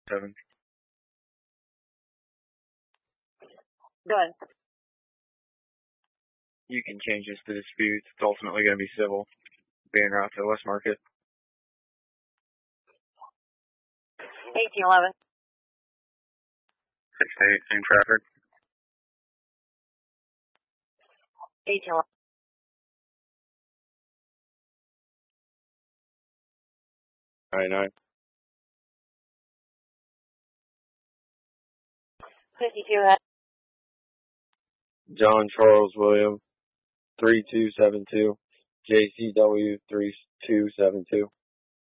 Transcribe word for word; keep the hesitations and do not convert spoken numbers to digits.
seven. Go ahead. You can change this to dispute. It's ultimately going to be civil. Being route to West Market. eighteen eleven. six to eight, same traffic. eighteen eleven. ninety-nine. fifty-two head. John Charles William, three two seven two, J C W three two seven two.